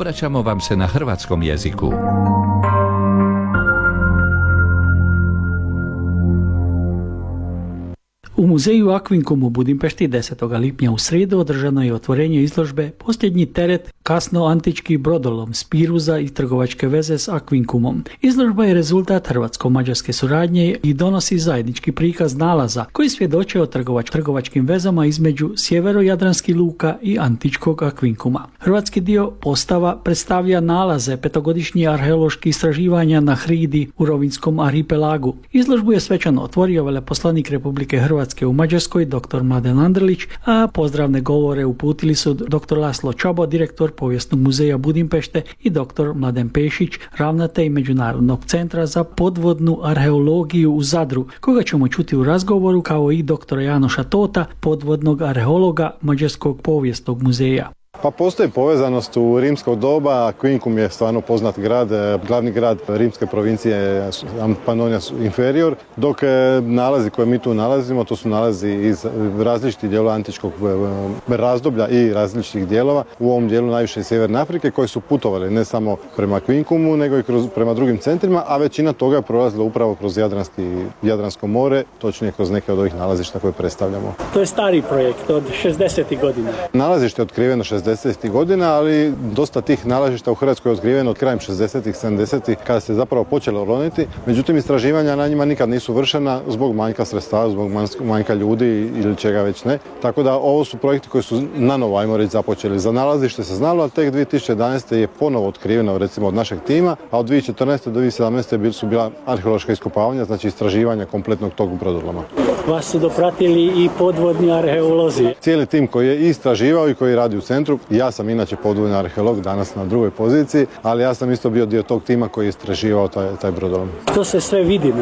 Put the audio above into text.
obraćamo vam se na hrvatskom jeziku. U muzeju Aquincum u Budimpešti 10. lipnja u srijedu održano je otvorenje izložbe Posljednji teret kasno-antički brodolom Spiruza i trgovačke veze s Aquincumom. Izložba je rezultat hrvatsko-mađarske suradnje i donosi zajednički prikaz nalaza koji svjedoče o trgovačkim vezama između sjeverojadranskih luka i antičkog Aquincuma. Hrvatski dio postava predstavlja nalaze petogodišnjih arheoloških istraživanja na Hridi u Rovinjskom arhipelagu. Izložbu je svečano otvorio veleposlanik Republike Hrvatske u Mađarskoj dr. Mladen Andrlić, a pozdravne govore uputili su dr. Laslo Čabo, direktor Povijesnog muzeja Budimpešte, i dr. Mladen Pešić, ravnatelj Međunarodnog centra za podvodnu arheologiju u Zadru, koga ćemo čuti u razgovoru, kao i dr. Janoša Tota, podvodnog arheologa Mađarskog povijesnog muzeja. Pa postoji povezanost u rimskog doba. Aquincum je stvarno poznat grad, glavni grad rimske provincije Pannonia Inferior, dok nalazi koje mi tu nalazimo, to su nalazi iz različitih dijelova antičkog razdoblja i različitih dijelova, u ovom dijelu najviše iz Sjeverne Afrike, koji su putovali ne samo prema Aquincumu, nego i prema drugim centrima, a većina toga je prolazila upravo kroz Jadransko more, točnije kroz neke od ovih nalazišta koje predstavljamo. To je stari projekt od 60. godina. Nalazište je otkriveno 60. godina, ali dosta tih nalazišta u Hrvatskoj je otkriveno od krajem 60-ih, 70-ih, kada se zapravo počelo roniti. Međutim, istraživanja na njima nikad nisu vršena zbog manjka sredstava, zbog manjka ljudi ili čega već ne. Tako da ovo su projekti koji su nanovo, ajmo reći, započeli. Za nalazište se znalo, ali tek 2011. je ponovo otkriveno, recimo, od našeg tima, a od 2014. do 2017. su bila arheološka iskopavanja, znači istraživanja kompletnog tog brodoloma. Vas su dopratili i podvodni arheolozi. Cijeli tim koji je istraživao i koji radi u centru. Ja sam inače podvodni arheolog, danas na drugoj poziciji, ali ja sam isto bio dio tog tima koji je istraživao taj brodolom. To se sve vidi